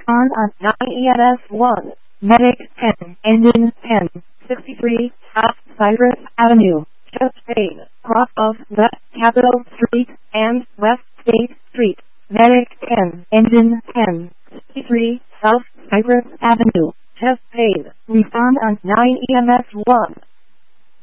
Respond on 9 EMS 1. Medic 10, Engine 10, 63, South Cypress Avenue, chest pain, cross of West Capitol Street and West State Street. Medic 10, Engine 10, 63, South Cypress Avenue, chest pain. Respond on 9 EMS 1.